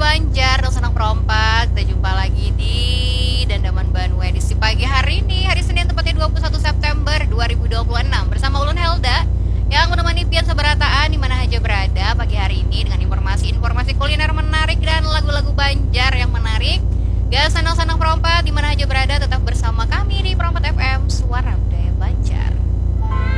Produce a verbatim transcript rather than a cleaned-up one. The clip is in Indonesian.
Banjar, dong senang perompak. Kita jumpa lagi di Dandaman Banwe edisi pagi hari ini, hari Senin tepatnya dua puluh satu September dua ribu dua puluh enam bersama Ulun Helda yang menemani pian seberataan di mana aja berada pagi hari ini dengan informasi-informasi kuliner menarik dan lagu-lagu Banjar yang menarik. Gak senang-senang perompak di mana aja berada, tetap bersama kami di Perompak F M, Suara Budaya Banjar.